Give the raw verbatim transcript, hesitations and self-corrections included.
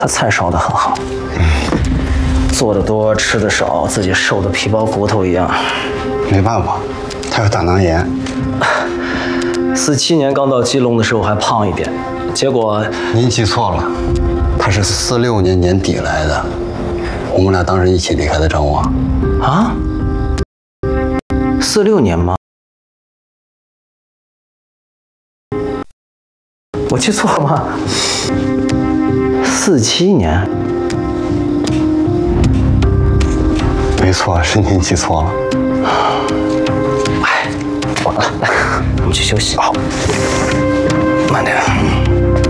他菜烧得很好，做的多吃的少，自己瘦的皮包骨头一样。 没办法，他有胆囊炎。 四七年刚到基隆的时候还胖一点，结果您记错了，他是四六年年底来的，我们俩当时一起离开的张王。 啊？四六年吗？我记错了吗？四七年？ 没错，是您记错了。 哎，完了，我们去休息。好，慢点。